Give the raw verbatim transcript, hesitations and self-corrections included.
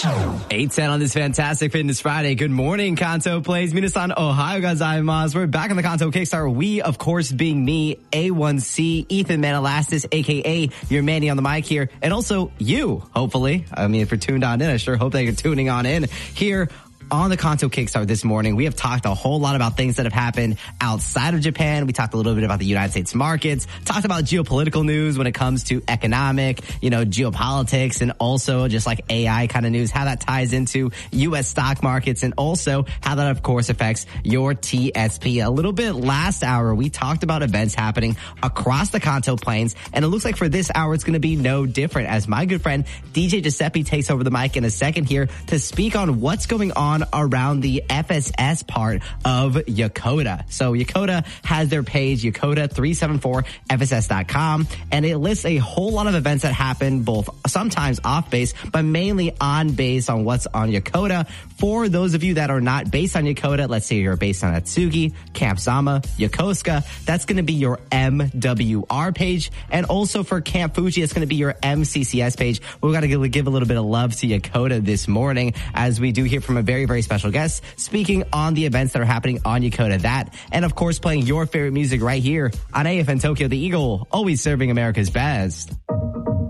eight ten on this fantastic Fitness Friday. Good morning, Kanto Plays. Minasan Ohio gozaimasu. We're back on the Kanto Kickstarter. We, of course, being me, A one C, Ethan Manalastis, a k a your Manny on the mic here. And also you, hopefully. I mean, if you're tuned on in, I sure hope that you're tuning on in here on the Kanto Kickstarter this morning. We have talked a whole lot about things that have happened outside of Japan. We talked a little bit about the United States markets, talked about geopolitical news when it comes to economic, you know, geopolitics, and also just like A I kind of news, how that ties into U S stock markets, and also how that, of course, affects your T S P. A little bit last hour, we talked about events happening across the Kanto Plains, and it looks like for this hour, it's going to be no different, as my good friend D J Giuseppe takes over the mic in a second here to speak on what's going on around the F S S part of Yakoda. So Yakoda has their page, Yakoda three seventy-four F S S dot com, and it lists a whole lot of events that happen, both sometimes off base, but mainly on base on what's on Yakoda. For those of you that are not based on Yakoda, let's say you're based on Atsugi, Camp Zama, Yokosuka, that's going to be your M W R page. And also for Camp Fuji, it's going to be your M C C S page. We've got to give, give a little bit of love to Yakoda this morning, as we do hear from a very, very special guest speaking on the events that are happening on Yakoda. That, and of course, playing your favorite music right here on A F N Tokyo, the Eagle, always serving America's best.